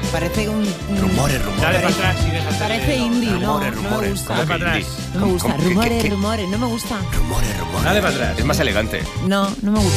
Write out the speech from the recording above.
Parece un... Rumores. Dale para atrás y déjate. Parece indie, no me Rumores. gusta. Dale para atrás. No me gusta. ¿Cómo? ¿Qué? Rumores, no me gusta. Rumores. Dale para atrás. Es más elegante. No me gusta.